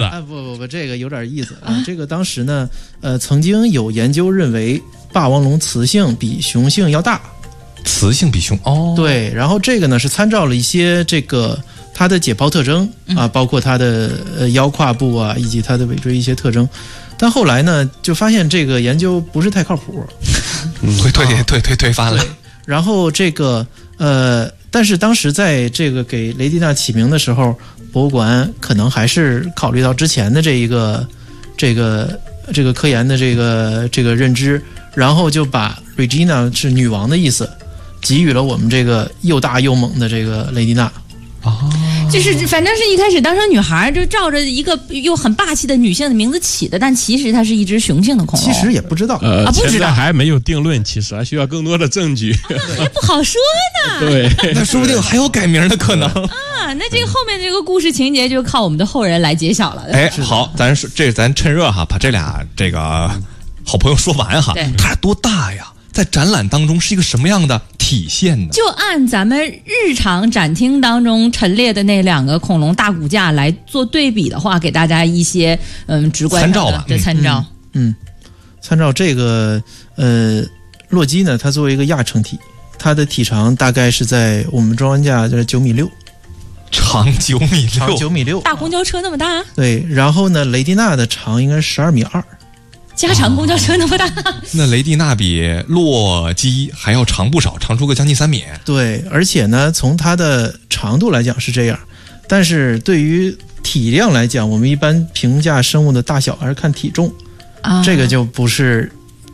啊，不，这个有点意思啊。这个当时呢，曾经有研究认为霸王龙雌性比雄性要大， 雌性比雄哦， 对。然后这个呢是参照了一些这个它的解剖特征啊，包括它的腰胯部啊，以及它的尾椎一些特征。但后来呢，就发现这个研究不是太靠谱， 推翻了。 然后这个但是当时在这个给雷蒂娜起名的时候，博物馆可能还是考虑到之前的这个科研的这个认知，然后就把 Regina 是女王的意思，给予了我们这个又大又猛的这个雷蒂娜。 就是反正是一开始当成女孩，就照着一个又很霸气的女性的名字起的，但其实它是一只雄性的恐龙。 其实也不知道不知道， 还没有定论，其实还需要更多的证据， 还不好说呢。 对， 那说不定还有改名的可能啊。那这个后面这个故事情节就靠我们的后人来揭晓了。 哎，好，咱趁热哈，把这俩这个好朋友说完哈。它多大呀？在展览当中是一个什么样的体现呢？ 就按咱们日常展厅当中陈列的那两个恐龙大骨架来做对比的话，给大家一些直观参照吧。 参照。 参照这个洛基呢，它作为一个亚成体，它的体长大概是在我们中央架就是9.6米， 长9.6米， 大公交车那么大。 对，然后呢，雷蒂娜的长应该是12.2米。 加长公交车那么大， 那雷蒂娜比洛基还要长不少，长出个将近3米。 对，而且呢，从它的长度来讲是这样，但是对于体量来讲，我们一般评价生物的大小还是看体重，这个就不是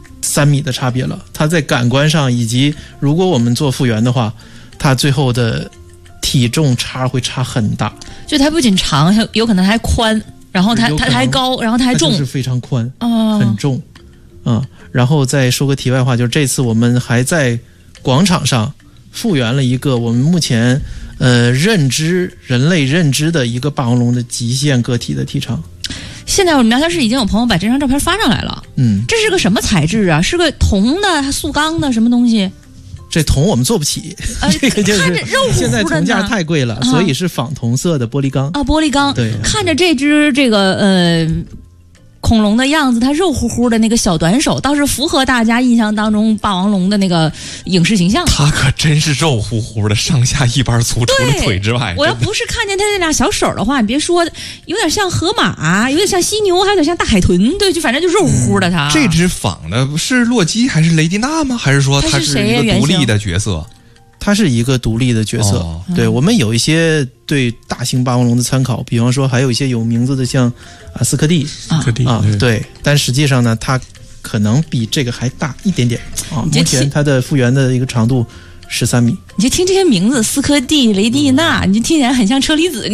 3米的差别了。它在感官上，以及如果我们做复原的话，它最后的体重差会差很大。 就它不仅长，有可能还宽。然后它还高，然后它还重， 是非常宽，很重，然后再说个题外话，就是这次我们还在广场上复原了一个我们目前人类认知的一个霸王龙的极限个体的体长。 现在我们聊天室已经有朋友把这张照片发上来了，这是个什么材质啊？是个铜的、塑钢的什么东西？ 这铜我们做不起，这个就是现在铜价太贵了，所以是仿铜色的玻璃钢玻璃钢。 对， 看着这只恐龙的样子，它肉乎乎的那个小短手，倒是符合大家印象当中霸王龙的那个影视形象。 它可真是肉乎乎的，上下一般粗，除了腿之外。 我要不是看见它那俩小手的话，你别说，有点像河马，有点像犀牛，还有点像大海豚，对，就反正就肉乎的它。 这只仿的是洛基还是雷蒂娜吗？还是说它是一个独立的角色？ 它是一个独立的角色，对，我们有一些对大型霸王龙的参考，比方说还有一些有名字的像斯科蒂对，但实际上呢，它可能比这个还大一点点目前它的复原的一个长度13米。 你就听这些名字，斯科蒂、雷蒂娜，你就听起来很像车厘子。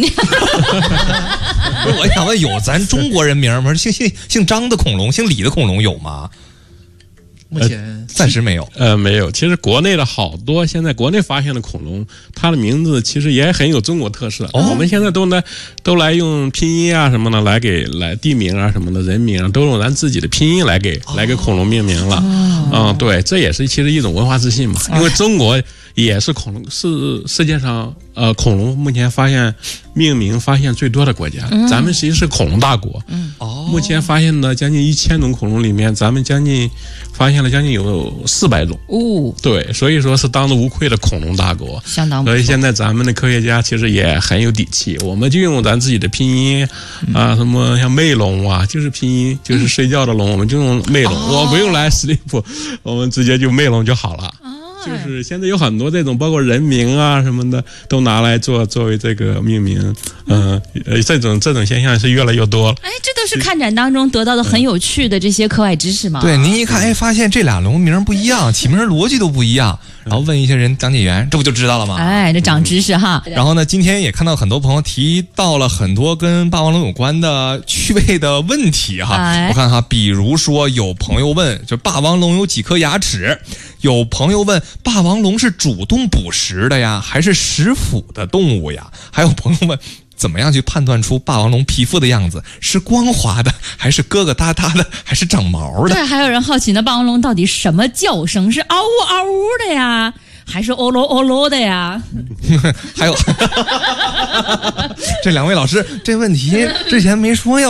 我想问，有咱中国人名吗？姓张的恐龙，姓李的恐龙有吗？ 目前暂时没有， 没有。其实国内的好多，现在国内发现的恐龙，它的名字其实也很有中国特色。我们现在都来用拼音啊什么的来地名啊什么的人名啊，都用咱自己的拼音来给恐龙命名了。对，这也是其实一种文化自信嘛。因为中国也是是世界上恐龙目前命名发现最多的国家。咱们实际是恐龙大国。目前发现的将近1000种恐龙里面，咱们发现了将近有400种。对，所以说是当之无愧的恐龙大国， 相当不错。 所以现在咱们的科学家其实也很有底气，我们就用咱自己的拼音什么像魅龙啊，就是拼音，就是睡觉的龙，我们就用魅龙，我不用来 sleep， 我们直接就魅龙就好了。就是现在有很多这种，包括人名啊什么的，都拿来作为这个命名。这种现象是越来越多了。 这都是看展当中得到的很有趣的这些课外知识嘛。 对，您一看，发现这俩龙名不一样，起名逻辑都不一样，然后问一些人讲解员，这不就知道了吗？ 这长知识哈。 然后呢，今天也看到很多朋友提到了很多跟霸王龙有关的趣味的问题哈。我看哈，比如说有朋友问，就霸王龙有几颗牙齿？有朋友问，霸王龙是主动捕食的呀，还是食腐的动物呀？还有朋友问，怎么样去判断出霸王龙皮肤的样子是光滑的，还是疙疙瘩瘩的，还是长毛的？ 对，还有人好奇呢，霸王龙到底什么叫声？是嗷呜嗷呜的呀，还是哦喽哦喽的呀？ 还有这两位老师，这问题之前没说呀。